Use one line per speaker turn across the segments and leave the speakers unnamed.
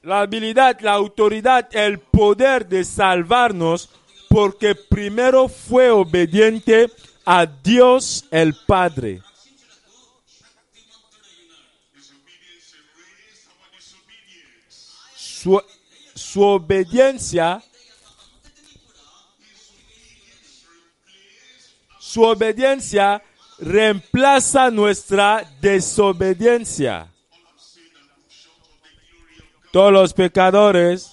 la habilidad, la autoridad, el poder de salvarnos, porque primero fue obediente a Dios el Padre. Su obediencia reemplaza nuestra desobediencia. Todos los pecadores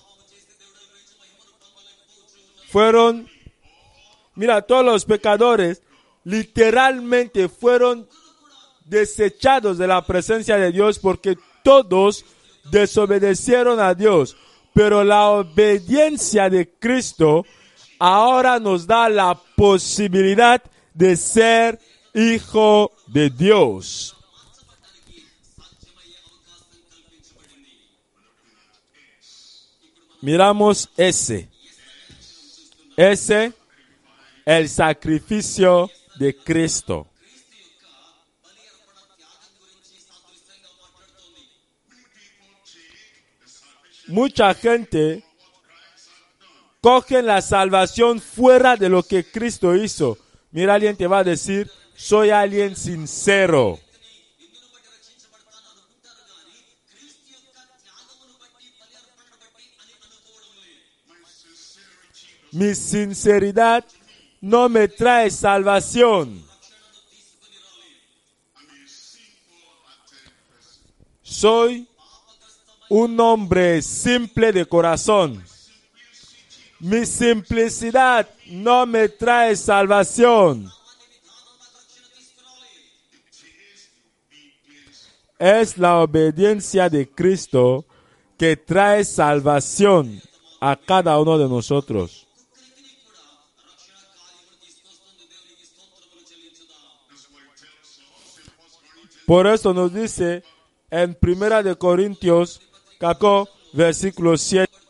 todos los pecadores literalmente fueron desechados de la presencia de Dios porque todos desobedecieron a Dios. Pero la obediencia de Cristo ahora nos da la posibilidad de ser hijo de Dios. Miramos ese, el sacrificio de Cristo. Mucha gente coge la salvación fuera de lo que Cristo hizo. Mira, alguien te va a decir, soy alguien sincero. Mi sinceridad no me trae salvación. Soy un hombre simple de corazón. Mi simplicidad no me trae salvación. Es la obediencia de Cristo que trae salvación a cada uno de nosotros. Por eso nos dice en 1 Corintios, versículo 7.